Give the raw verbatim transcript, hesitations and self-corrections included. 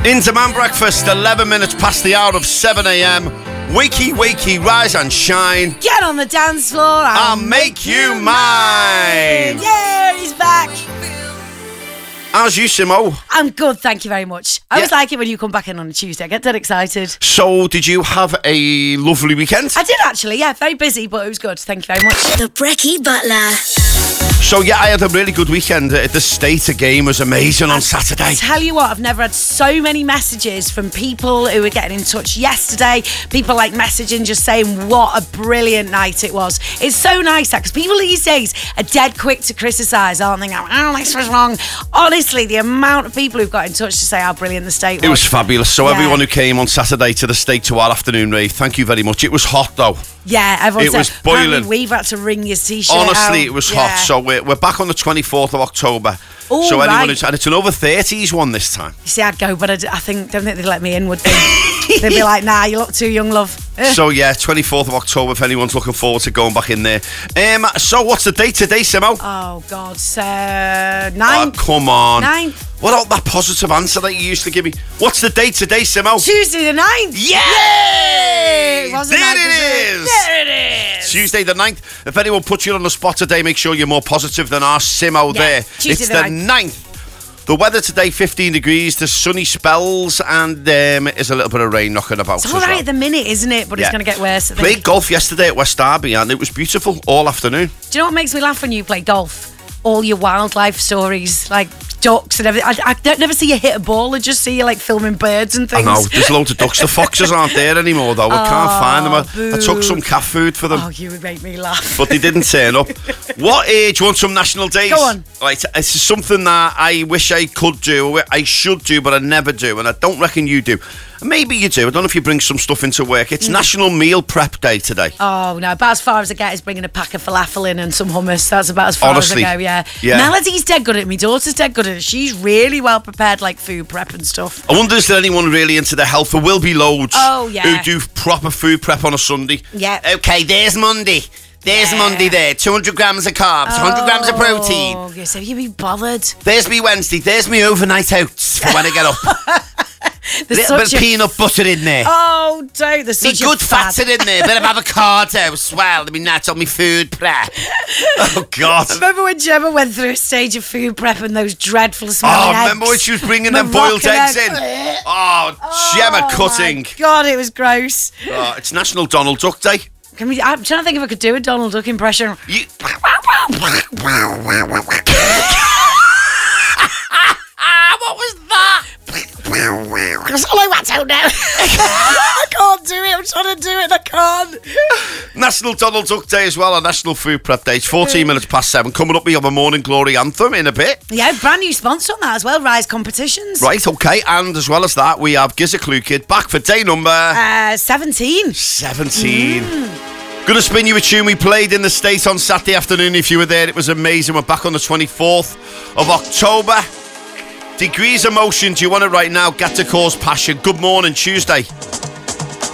Into Man Breakfast, eleven minutes past the hour of seven a.m. Wakey, wakey, rise and shine. Get on the dance floor. I'll, I'll make you mine. Yeah, he's back. How's you, Simo? I'm good, thank you very much. I Yeah. always like it when you come back in on a Tuesday. I get dead excited. So, did you have a lovely weekend? I did actually, yeah. Very busy, but it was good. Thank you very much. The Brekkie Butler. So, yeah, I had a really good weekend. Uh, The Stater game was amazing on Saturday. Tell you what, I've never had so many messages from people who were getting in touch yesterday. People like messaging, just saying what a brilliant night it was. It's so nice that because people these days are dead quick to criticise, aren't they? Going, oh, this was wrong. Honestly, the amount of people who've got in touch to say how brilliant the State was. It was fabulous. So, Yeah. everyone who came on Saturday to the State to our afternoon rave, thank you very much. It was hot, though. Yeah, everyone It said, was boiling. apparently we've had to wring your t-shirt Honestly, out. it was Yeah. hot. So, we're, we're back on the twenty-fourth of October. Oh, so, anyone right. who's, and it's an over thirties one this time. You see, I'd go, but I, d- I think, don't think they'd let me in, would they? They'd be like, nah, you look too young, love. Eh. So yeah, twenty-fourth of October if anyone's looking forward to going back in there. Um, so what's the date today, Simo? Oh, God, so nine. Oh, come on. Nine. What about that positive answer that you used to give me? What's the date today, Simo? Tuesday the ninth. Yeah! Yay! It wasn't There like it this, is! There it is! Tuesday the ninth. If anyone puts you on the spot today, make sure you're more positive than our Simo Yeah, there. Tuesday It's the the ninth. ninth. The weather today, fifteen degrees, there's sunny spells, and um, there's a little bit of rain knocking about It's as all right well. at the minute, isn't it? But Yeah. it's going to get worse. I think. Played golf yesterday at West Derby, and it was beautiful all afternoon. Do you know what makes me laugh when you play golf? All your wildlife stories, like ducks and everything. I, I don't never see you hit a ball. I just see you like filming birds and I things. know, there's loads of ducks. The foxes aren't there anymore, though. I can't find them. I, I took boo. some cat food for them, Oh, you would make me laugh. but they didn't turn up. What age? You want some national days? Go on. Right, it's something that I wish I could do, I should do, but I never do, and I don't reckon you do. Maybe you do. I don't know if you bring some stuff into work. It's National Meal Prep Day today. Oh, no, about as far as I get is bringing a pack of falafel in and some hummus. That's about as far Honestly, as I go, yeah. yeah. Melody's dead good at it. My daughter's dead good at it. She's really well prepared, like food prep and stuff. I wonder is there anyone really into their health? There will be loads Oh, yeah. who do proper food prep on a Sunday. Yeah. Okay, there's Monday. There's Yeah. Monday there. two hundred grams of carbs, one hundred grams of protein. Oh, yes, have you been bothered? There's me Wednesday. There's me overnight oats for when I get up. There's Little bit such of a- peanut butter in there. Oh, don't. There's Me such good a fad. fats are in there. Bit of avocado as well. I mean, that's on me food prep. Oh, God. Remember when Gemma went through a stage of food prep and those dreadful smelling Oh, eggs? remember when she was bringing them boiled Moroccan eggs egg. in? Oh, Gemma Oh, cutting. my God, it was gross. Oh, it's National Donald Duck Day. Can we, I'm trying to think if I could do a Donald Duck impression. You... What was that? That's all I want to know. I can't do it. I'm trying to do it and I can't. National Donald Duck Day as well, and National Food Prep Day. It's fourteen minutes past seven. Coming up, we have a Morning Glory anthem in a bit. Yeah, brand new sponsor on that as well, Rise Competitions. Right, okay, and as well as that, we have Giz a Clue Kid back for day number Uh, seventeen. seventeen. Gonna spin you a tune we played in the States on Saturday afternoon. If you were there, it was amazing. We're back on the twenty-fourth of October. Degrees of Motion, do you want it right now? Get to Cause Passion. Good morning, Tuesday.